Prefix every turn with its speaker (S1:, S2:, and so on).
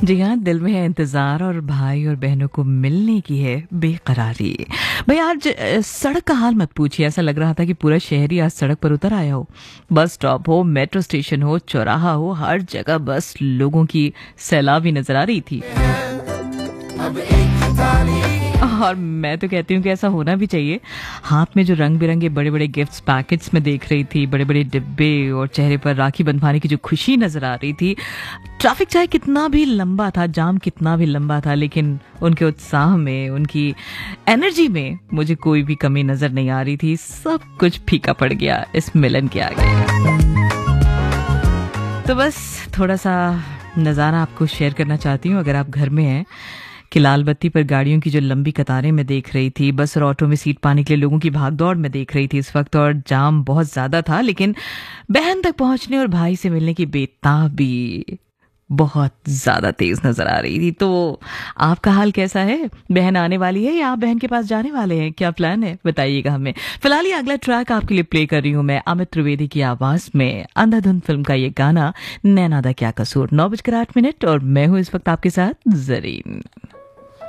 S1: जी हाँ, दिल में है इंतज़ार और भाई और बहनों को मिलने की है बेकरारी। भाई आज सड़क का हाल मत पूछिए, ऐसा लग रहा था कि पूरा शहर ही आज सड़क पर उतर आया हो। बस स्टॉप हो, मेट्रो स्टेशन हो, चौराहा हो, हर जगह बस लोगों की सैलाब ही नजर आ रही थी। और मैं तो कहती हूँ कि ऐसा होना भी चाहिए। हाथ में जो रंग बिरंगे बड़े बड़े गिफ्ट्स पैकेट्स में देख रही थी, बड़े बड़े डिब्बे, और चेहरे पर राखी बंधवाने की जो खुशी नजर आ रही थी। ट्रैफिक चाहे कितना भी लंबा था, जाम कितना भी लंबा था, लेकिन उनके उत्साह में, उनकी एनर्जी में मुझे कोई भी कमी नजर नहीं आ रही थी। सब कुछ फीका पड़ गया इस मिलन के आगे। तो बस थोड़ा सा नज़ारा आपको शेयर करना चाहती हूँ। अगर आप घर में हैं कि लाल बत्ती पर गाड़ियों की जो लंबी कतारें में देख रही थी, बस और ऑटो में सीट पाने के लिए लोगों की भागदौड़ में देख रही थी इस वक्त, और जाम बहुत ज्यादा था, लेकिन बहन तक पहुंचने और भाई से मिलने की बेताबी बहुत ज्यादा तेज नजर आ रही थी। तो आपका हाल कैसा है? बहन आने वाली है या आप बहन के पास जाने वाले हैं? क्या प्लान है, बताइएगा हमें। फिलहाल ये अगला ट्रैक आपके लिए प्ले कर रही हूं मैं, अमित त्रिवेदी की आवाज में अंधाधुन फिल्म का ये गाना, नैना दा क्या कसूर। 9:08 और मैं हूं इस वक्त आपके साथ जरीन।